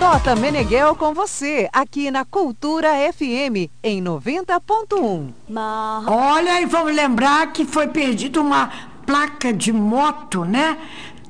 Tota Meneghel com você, aqui na Cultura FM, em 90.1. Olha, e vamos lembrar que foi perdida uma placa de moto, né?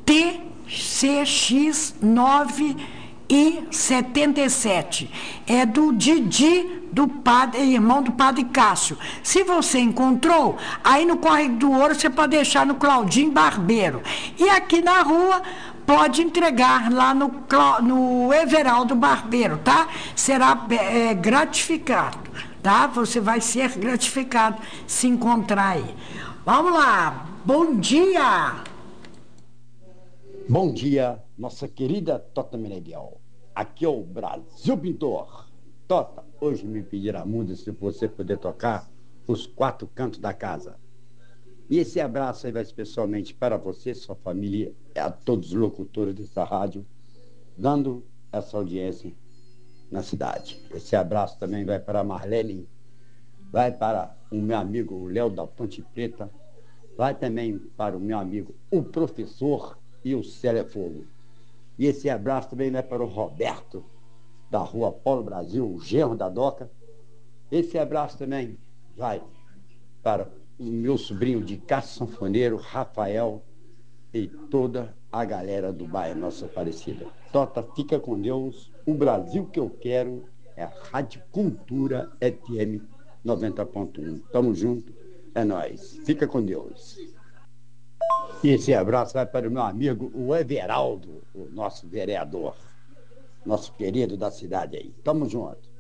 TCX9I77. É do Didi, irmão do Padre Cássio. Se você encontrou, aí no Córrego do Ouro você pode deixar no Claudinho Barbeiro. E aqui na rua, pode entregar lá no Everaldo Barbeiro, tá? Será gratificado, tá? Você vai ser gratificado se encontrar aí. Vamos lá, bom dia! Bom dia, nossa querida Tota Meneghel. Aqui é o Brasil Pintor. Tota, hoje me pediram a música se você puder tocar os 4 cantos da casa. E esse abraço aí vai especialmente para você, sua família, e a todos os locutores dessa rádio, dando essa audiência na cidade. Esse abraço também vai para a Marlene, vai para o meu amigo o Léo da Ponte Preta, vai também para o meu amigo o professor e o Célia Fogo. E esse abraço também vai para o Roberto, da Rua Paulo Brasil, o genro da Doca. Esse abraço também vai para o meu sobrinho de Cássio Sanfoneiro, Rafael, e toda a galera do bairro Nossa Aparecida. Tota, fica com Deus. O Brasil que eu quero é a Rádio Cultura FM 90.1. Tamo junto, é nóis. Fica com Deus. E esse abraço vai para o meu amigo, o Everaldo, o nosso vereador, nosso querido da cidade aí. Tamo junto.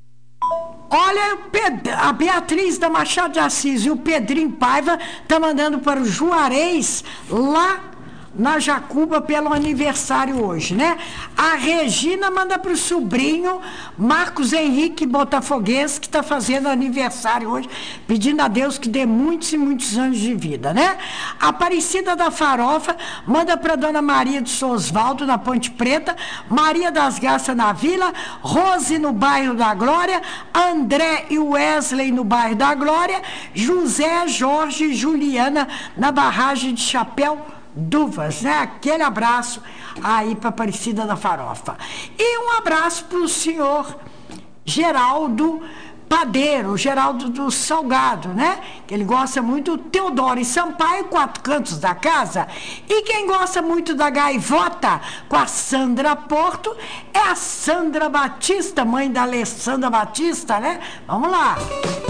Olha, a Beatriz da Machado de Assis e o Pedrinho Paiva tá mandando para o Juarez, lá na Jacuba, pelo aniversário hoje, né? A Regina manda para o sobrinho Marcos Henrique Botafoguense, que está fazendo aniversário hoje, pedindo a Deus que dê muitos e muitos anos de vida, né? A Aparecida da Farofa manda para Dona Maria de Sosvaldo, na Ponte Preta, Maria das Garças na Vila, Rose no bairro da Glória, André e Wesley no bairro da Glória, José, Jorge e Juliana na barragem de Chapéu Duvas, né? Aquele abraço aí para Aparecida da Farofa. E um abraço para o senhor Geraldo Padeiro, Geraldo do Salgado, né? Que ele gosta muito do Teodoro e Sampaio, 4 cantos da casa. E quem gosta muito da Gaivota com a Sandra Porto é a Sandra Batista, mãe da Alessandra Batista, né? Vamos lá!